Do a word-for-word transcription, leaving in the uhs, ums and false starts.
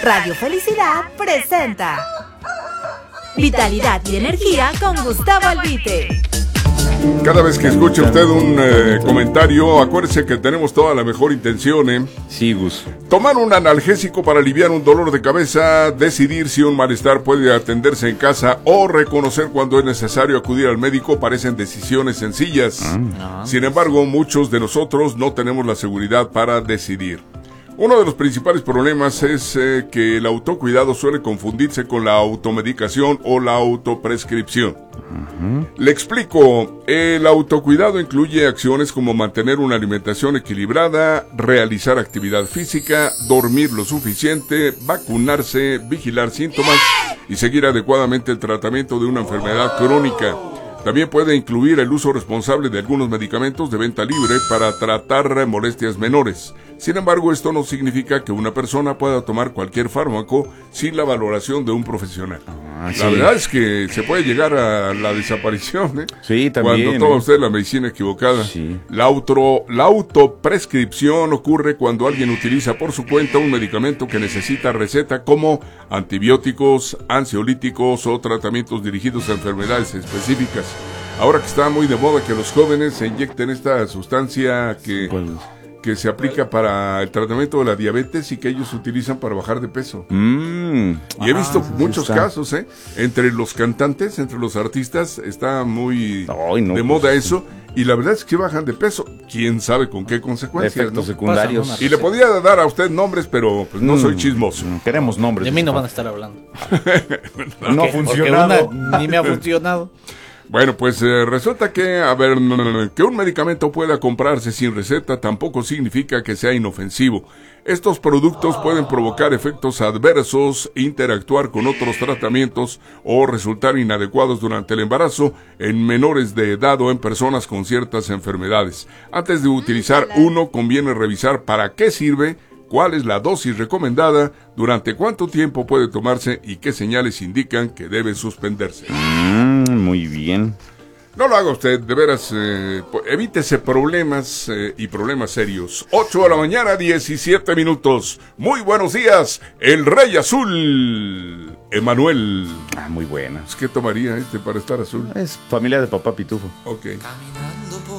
Radio Felicidad presenta Vitalidad y Energía con Gustavo Albite. Cada vez que escuche usted un eh, comentario, acuérdese que tenemos toda la mejor intención, ¿eh? Sí, Gus. Tomar un analgésico para aliviar un dolor de cabeza, decidir si un malestar puede atenderse en casa o reconocer cuando es necesario acudir al médico parecen decisiones sencillas. Ah. Sin embargo, muchos de nosotros no tenemos la seguridad para decidir. Uno de los principales problemas es eh, que el autocuidado suele confundirse con la automedicación o la autoprescripción. Uh-huh. Le explico, el autocuidado incluye acciones como mantener una alimentación equilibrada, realizar actividad física, dormir lo suficiente, vacunarse, vigilar síntomas y seguir adecuadamente el tratamiento de una enfermedad crónica. También puede incluir el uso responsable de algunos medicamentos de venta libre para tratar molestias menores. Sin embargo, esto no significa que una persona pueda tomar cualquier fármaco sin la valoración de un profesional. Ah, sí. La verdad es que se puede llegar a la desaparición, ¿eh? Sí, también. Cuando toma usted la medicina equivocada. Sí. La, auto, la autoprescripción ocurre cuando alguien utiliza por su cuenta un medicamento que necesita receta, como antibióticos, ansiolíticos o tratamientos dirigidos a enfermedades específicas. Ahora que está muy de moda que los jóvenes se inyecten esta sustancia que... ¿Cuál? que se aplica para el tratamiento de la diabetes y que ellos utilizan para bajar de peso. Mm. Y he visto ah, muchos está. casos, ¿eh? Entre los cantantes, entre los artistas, está muy Ay, no, de moda pues, eso. Y la verdad es que bajan de peso. ¿Quién sabe con qué consecuencias? Efectos ¿no? secundarios. Pasa, y le podía dar a usted nombres, pero pues no mm, soy chismoso. Queremos nombres. De mí no van a estar hablando. no, no ha funcionado. Una, ni me ha funcionado. Bueno, pues eh, resulta que, a ver, no, no, no, que un medicamento pueda comprarse sin receta tampoco significa que sea inofensivo. Estos productos pueden provocar efectos adversos, interactuar con otros tratamientos o resultar inadecuados durante el embarazo en menores de edad o en personas con ciertas enfermedades. Antes de utilizar uno, conviene revisar para qué sirve, cuál es la dosis recomendada, durante cuánto tiempo puede tomarse y qué señales indican que debe suspenderse. Mm, muy bien. No lo haga usted, de veras, eh, evítese problemas eh, y problemas serios. ocho de la mañana, diecisiete minutos. Muy buenos días, el Rey Azul, Emanuel. Ah, muy buena. ¿Qué tomaría este para estar azul? Es familia de Papá Pitufo. Ok. Caminando